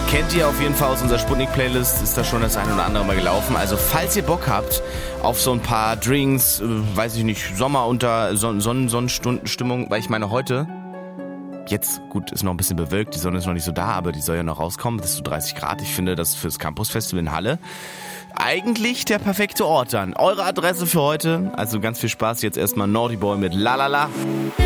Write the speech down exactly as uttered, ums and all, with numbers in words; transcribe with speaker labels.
Speaker 1: Kennt ihr auf jeden Fall aus unserer Sputnik-Playlist, ist da schon das ein oder andere Mal gelaufen. Also falls ihr Bock habt auf so ein paar Drinks, äh, weiß ich nicht, Sommer unter Son- Son- Sonnenstundenstimmung, weil ich meine heute, jetzt, gut, ist noch ein bisschen bewölkt, die Sonne ist noch nicht so da, aber die soll ja noch rauskommen, bis zu dreißig Grad. Ich finde, das fürs Campus-Festival in Halle eigentlich der perfekte Ort dann. Eure Adresse für heute, also ganz viel Spaß, jetzt erstmal Naughty Boy mit La La La.